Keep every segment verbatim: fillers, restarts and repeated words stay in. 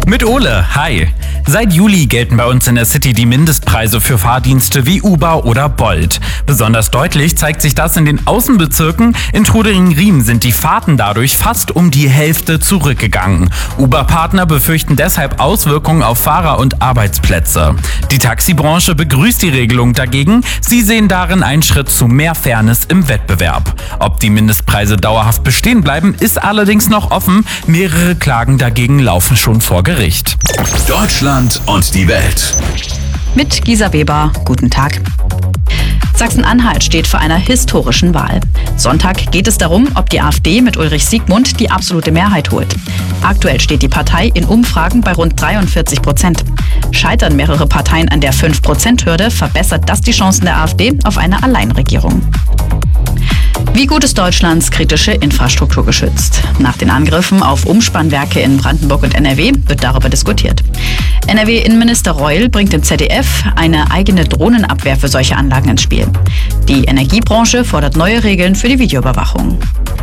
Mit Ole, hi. Seit Juli gelten bei uns in der City die Mindestpreise für Fahrdienste wie Uber oder Bolt. Besonders deutlich zeigt sich das in den Außenbezirken. In Trudering-Riem sind die Fahrten dadurch fast um die Hälfte zurückgegangen. Uber-Partner befürchten deshalb Auswirkungen auf Fahrer und Arbeitsplätze. Die Taxibranche begrüßt die Regelung dagegen. Sie sehen darin einen Schritt zu mehr Fairness im Wettbewerb. Ob die Mindestpreise dauerhaft bestehen bleiben, ist allerdings noch offen. Mehrere Klagen dagegen laufen schon vor Gericht. Deutschland und die Welt. Mit Gisa Weber, guten Tag. Sachsen-Anhalt steht vor einer historischen Wahl. Sonntag geht es darum, ob die AfD mit Ulrich Siegmund die absolute Mehrheit holt. Aktuell steht die Partei in Umfragen bei rund dreiundvierzig Prozent. Scheitern mehrere Parteien an der fünf Prozent Hürde, verbessert das die Chancen der AfD auf eine Alleinregierung. Wie gut ist Deutschlands kritische Infrastruktur geschützt? Nach den Angriffen auf Umspannwerke in Brandenburg und N R W wird darüber diskutiert. N R W-Innenminister Reul bringt im Z D F eine eigene Drohnenabwehr für solche Anlagen ins Spiel. Die Energiebranche fordert neue Regeln für die Videoüberwachung.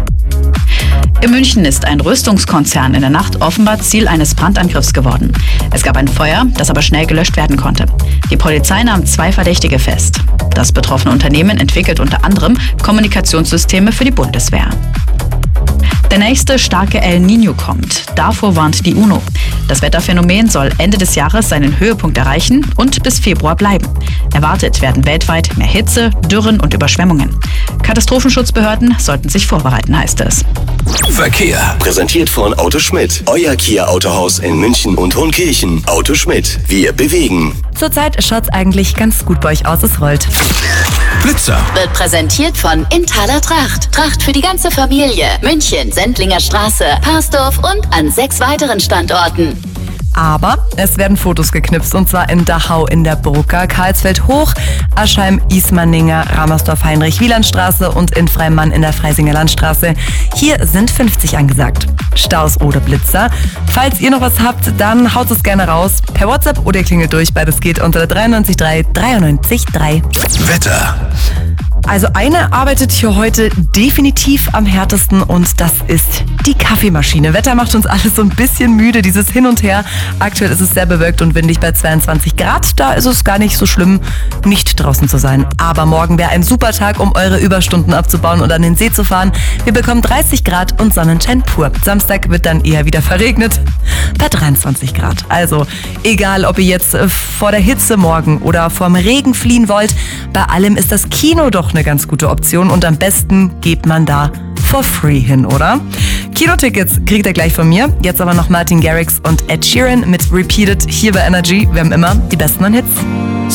In München ist ein Rüstungskonzern in der Nacht offenbar Ziel eines Brandangriffs geworden. Es gab ein Feuer, das aber schnell gelöscht werden konnte. Die Polizei nahm zwei Verdächtige fest. Das betroffene Unternehmen entwickelt unter anderem Kommunikationssysteme für die Bundeswehr. Der nächste starke El Niño kommt. Davor warnt die UNO. Das Wetterphänomen soll Ende des Jahres seinen Höhepunkt erreichen und bis Februar bleiben. Erwartet werden weltweit mehr Hitze, Dürren und Überschwemmungen. Katastrophenschutzbehörden sollten sich vorbereiten, heißt es. Verkehr. Präsentiert von Auto Schmidt. Euer Kia Autohaus in München und Hohenkirchen. Auto Schmidt. Wir bewegen. Zurzeit schaut's eigentlich ganz gut bei euch aus, es rollt. Blitzer. Wird präsentiert von Inthaler Tracht. Tracht für die ganze Familie. München, Sendlinger Straße, Parsdorf und an sechs weiteren Standorten. Aber es werden Fotos geknipst, und zwar in Dachau in der Brucker, Karlsfeld Hoch, Aschheim, Ismaninger, Ramersdorf, Heinrich-Wieland-Straße und in Freimann in der Freisinger Landstraße. Hier sind fünfzig angesagt. Staus oder Blitzer. Falls ihr noch was habt, dann haut es gerne raus. Per WhatsApp oder klingelt durch. Beides geht unter der dreiundneunzig drei dreiundneunzig drei. Wetter. Also eine arbeitet hier heute definitiv am härtesten und das ist die Kaffeemaschine. Wetter macht uns alles so ein bisschen müde, dieses Hin und Her. Aktuell ist es sehr bewölkt und windig bei zweiundzwanzig Grad. Da ist es gar nicht so schlimm, nicht draußen zu sein. Aber morgen wäre ein super Tag, um eure Überstunden abzubauen und an den See zu fahren. Wir bekommen dreißig Grad und Sonnenschein pur. Samstag wird dann eher wieder verregnet bei dreiundzwanzig Grad. Also egal, ob ihr jetzt vor der Hitze morgen oder vorm Regen fliehen wollt, bei allem ist das Kino doch eine ganz gute Option und am besten geht man da for free hin, oder? Kinotickets kriegt ihr gleich von mir. Jetzt aber noch Martin Garrix und Ed Sheeran mit Repeated hier bei Energy. Wir haben immer die besten Hits.